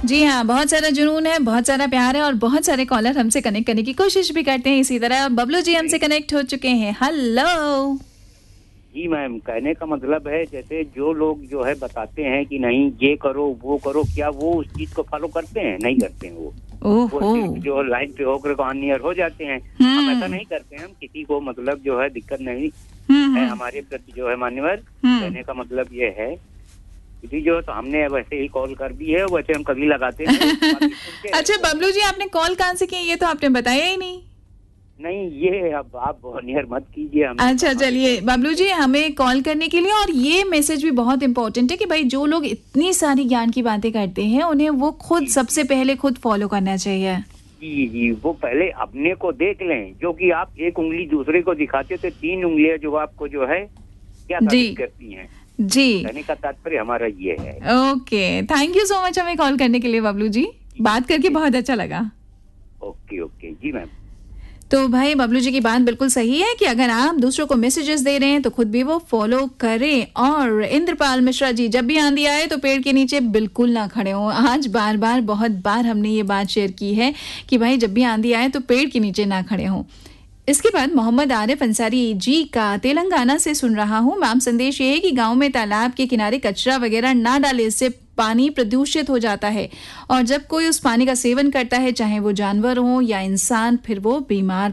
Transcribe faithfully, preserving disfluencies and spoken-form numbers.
जी हाँ, बहुत सारा जुनून है, बहुत सारा प्यार है और बहुत सारे कॉलर हमसे कनेक्ट करने की कोशिश भी करते हैं। इसी तरह बबलू जी हमसे कनेक्ट हो चुके हैं। हेलो जी मैम, कहने का मतलब है जैसे जो लोग जो है बताते हैं कि नहीं ये करो वो करो, क्या वो उस चीज को फॉलो करते हैं? नहीं करते हैं वो वो ओहो सिर्फ जो लाइन पे होकर वन ईयर हो जाते हैं। हम ऐसा नहीं करते हैं, हम किसी को मतलब जो है दिक्कत नहीं है हमारे प्रति जो है मान्यवर। कहने का मतलब ये है जी, जो तो हमने वैसे ही कॉल कर दी है, वैसे हम कभी लगाते हैं। अच्छा बबलू जी, आपने कॉल कहाँ से की ये तो आपने बताया ही नहीं। नहीं, ये अब आप नियर मत कीजिए। अच्छा चलिए बबलू जी, हमें कॉल करने के लिए और ये मैसेज भी बहुत इंपॉर्टेंट है कि भाई जो लोग इतनी सारी ज्ञान की बातें करते हैं उन्हें वो खुद सबसे पहले खुद फॉलो करना चाहिए। जी जी, वो पहले अपने को देख लें। जो कि आप एक उंगली दूसरे को दिखाते थे, तीन उंगलियां जो आपको जो है क्या साबित करती हैं। जी, कहने का तात्पर्य हमारा ये है। Okay, thank you so much हमें कॉल करने के लिए बबलू जी। बात करके बहुत अच्छा लगा। ओके ओके जी मैम। तो भाई बबलू जी की बात बिल्कुल सही है कि अगर आप दूसरों को मैसेजेस दे रहे हैं तो खुद भी वो फॉलो करें। और इंद्रपाल मिश्रा जी, जब भी आंधी आए तो पेड़ के नीचे बिल्कुल ना खड़े हों। आज बार बार बहुत बार हमने ये बात शेयर की है कि भाई जब भी आंधी आए तो पेड़ के नीचे ना खड़े हों। इसके बाद मोहम्मद आरिफ अंसारी जी का तेलंगाना से सुन रहा हूँ। मैम संदेश ये है कि गांव में तालाब के किनारे कचरा वगैरह ना डाले, इससे पानी प्रदूषित हो जाता है और जब कोई उस पानी का सेवन करता है, चाहे वो जानवर हो या इंसान, फिर वो बीमार